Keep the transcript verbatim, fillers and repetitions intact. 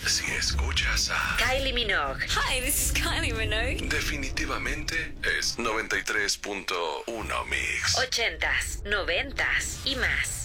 si escuchas a Kylie Minogue. Hi, this is Kylie Minogue. definitivamente es noventa y tres punto uno Mix. Ochentas, noventas y más.